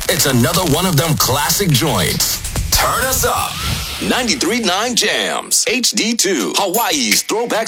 It's another one of them classic joints. Turn us up. 93.9 Jams. HD2. Hawaii's Throwback